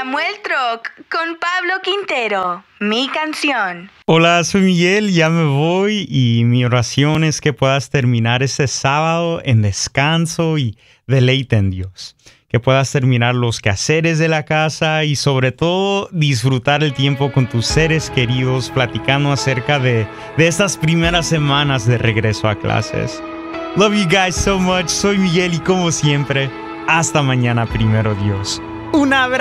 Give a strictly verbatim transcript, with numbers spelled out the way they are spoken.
Samuel Troc con Pablo Quintero, mi canción. Hola, soy Miguel, ya me voy y mi oración es que puedas terminar este sábado en descanso y deleite en Dios. Que puedas terminar los quehaceres de la casa y sobre todo disfrutar el tiempo con tus seres queridos, platicando acerca de, de estas primeras semanas de regreso a clases. Love you guys so much, soy Miguel y como siempre, hasta mañana primero Dios. Un abrazo.